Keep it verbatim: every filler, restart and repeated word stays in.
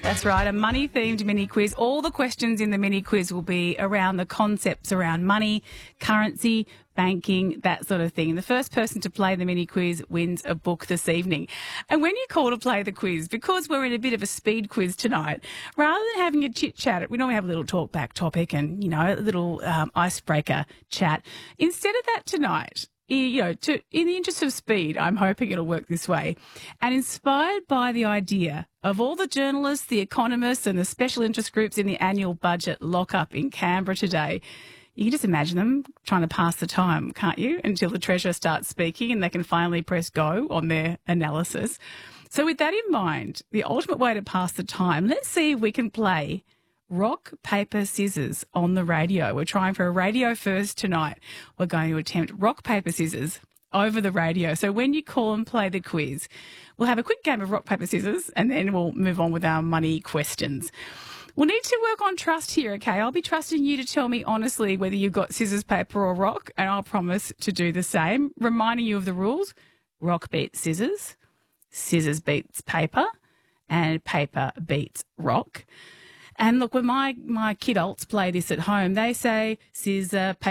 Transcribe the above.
That's right, a money-themed mini-quiz. All the questions in the mini-quiz will be around the concepts around money, currency, banking, that sort of thing. The first person to play the mini-quiz wins a book this evening. And when you call to play the quiz, because we're in a bit of a speed quiz tonight, rather than having a chit-chat, we normally have a little talk-back topic and, you know, a little um, icebreaker chat. Instead of that tonight, you know, to, in the interest of speed, I'm hoping it'll work this way. And inspired by the idea of all the journalists, the economists and the special interest groups in the annual budget lock-up in Canberra today, you can just imagine them trying to pass the time, can't you, until the Treasurer starts speaking and they can finally press go on their analysis. So with that in mind, the ultimate way to pass the time, let's see if we can play rock, paper, scissors on the radio. We're trying for a radio first tonight. We're going to attempt rock, paper, scissors over the radio. So when you call and play the quiz, we'll have a quick game of rock, paper, scissors, and then we'll move on with our money questions. We'll need to work on trust here, okay? I'll be trusting you to tell me honestly whether you've got scissors, paper or rock, and I'll promise to do the same. Reminding you of the rules: rock beats scissors, scissors beats paper, and paper beats rock. And look, when my, my kidults play this at home, they say scissor, paper,